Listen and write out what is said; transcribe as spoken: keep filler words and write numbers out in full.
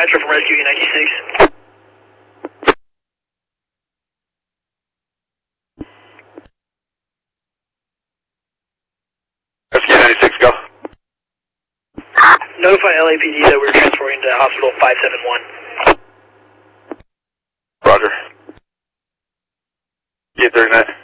Nitro from Rescue E ninety-six. Rescue ninety-six, go. Notify L A P D that we're transporting to hospital five seven one. Roger. eight thirty-nine.